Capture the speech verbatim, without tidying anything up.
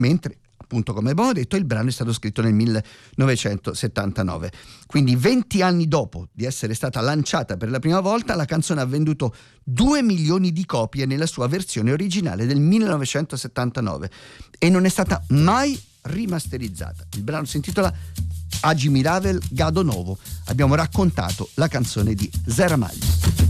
mentre appunto, come abbiamo detto, il brano è stato scritto nel millenovecentosettantanove. Quindi venti anni dopo di essere stata lanciata per la prima volta, la canzone ha venduto due milioni di copie nella sua versione originale del millenovecentosettantanove e non è stata mai rimasterizzata. Il brano si intitola Agi Miravel Gado Novo. Abbiamo raccontato la canzone di Zé Ramalho.